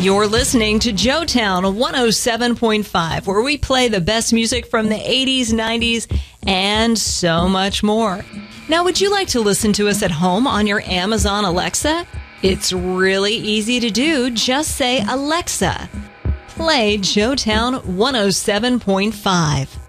You're listening to Joetown 107.5, where we play the best music from the 80s, 90s, and so much more. Now, would you like to listen to us at home on your Amazon Alexa? It's really easy to do. Just say, Alexa, play Joetown 107.5.